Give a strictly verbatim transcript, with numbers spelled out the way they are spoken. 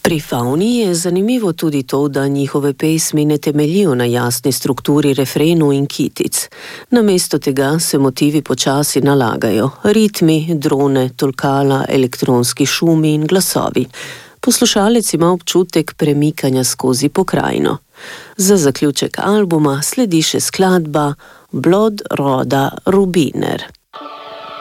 Pri Fauni je zanimivo tudi to, da njihove pesmi ne temeljijo na jasni strukturi refrenov in kitic. Namesto tega se motivi počasi nalagajo, ritmi, drone, tolkala, elektronski šumi in glasovi. Poslušalec ima občutek premikanja skozi pokrajino. Za zaključek albuma sledi še skladba Blod roda Rubiner.